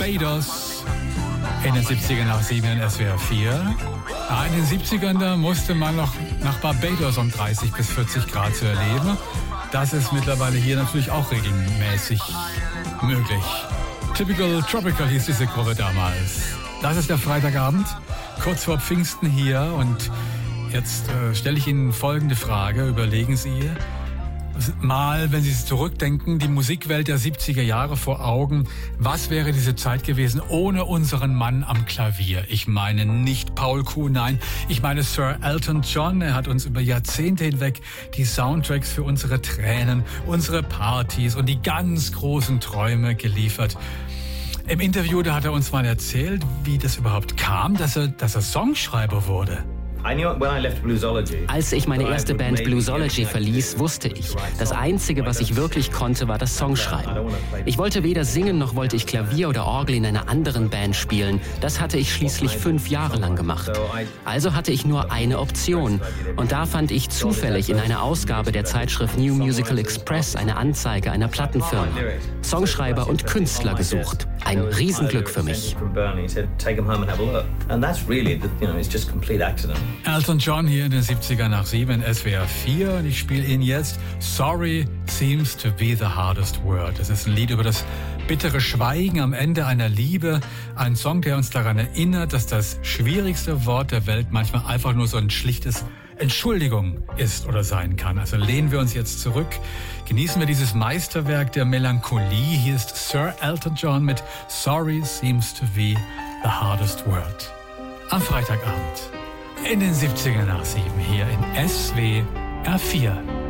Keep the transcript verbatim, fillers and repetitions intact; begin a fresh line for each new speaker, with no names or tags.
Barbados. In den siebzigern nach sieben in S W R vier. Ja, in den siebzigern da musste man noch nach Barbados um dreißig bis vierzig Grad zu erleben. Das ist mittlerweile hier natürlich auch regelmäßig möglich. Typical Tropical hieß diese Gruppe damals. Das ist der Freitagabend, kurz vor Pfingsten hier. Und jetzt äh, stelle ich Ihnen folgende Frage. Überlegen Sie mal, wenn Sie zurückdenken, die Musikwelt der siebziger Jahre vor Augen. Was wäre diese Zeit gewesen ohne unseren Mann am Klavier? Ich meine nicht Paul Kuhn, nein, ich meine Sir Elton John. Er hat uns über Jahrzehnte hinweg die Soundtracks für unsere Tränen, unsere Partys und die ganz großen Träume geliefert. Im Interview, da hat er uns mal erzählt, wie das überhaupt kam, dass er, dass er Songschreiber wurde.
Als ich meine erste Band Bluesology verließ, wusste ich, das Einzige, was ich wirklich konnte, war das Songschreiben. Ich wollte weder singen, noch wollte ich Klavier oder Orgel in einer anderen Band spielen. Das hatte ich schließlich fünf Jahre lang gemacht. Also hatte ich nur eine Option. Und da fand ich zufällig in einer Ausgabe der Zeitschrift New Musical Express eine Anzeige einer Plattenfirma. Songschreiber und Künstler gesucht. Ein Riesenglück für mich.
Elton John hier in den siebzigern nach sieben in S W R vier. Und ich spiele Ihnen jetzt Sorry Seems to be the Hardest Word. Das ist ein Lied über das bittere Schweigen am Ende einer Liebe. Ein Song, der uns daran erinnert, dass das schwierigste Wort der Welt manchmal einfach nur so ein schlichtes Entschuldigung ist oder sein kann. Also lehnen wir uns jetzt zurück. Genießen wir dieses Meisterwerk der Melancholie. Hier ist Sir Elton John mit Sorry Seems to be the Hardest Word. Am Freitagabend in den siebzigern nach sieben hier in S W R vier.